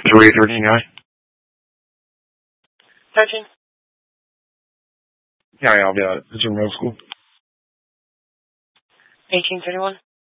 313 guy? 13. Yeah, I'll be out. It's in middle school. 1831.